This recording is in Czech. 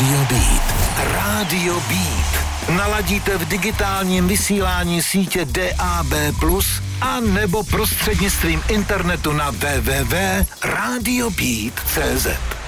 Rádio Beat. Rádio Beat. Naladíte v digitálním vysílání sítě DAB+, a nebo prostřednictvím internetu na www.radiobeat.cz.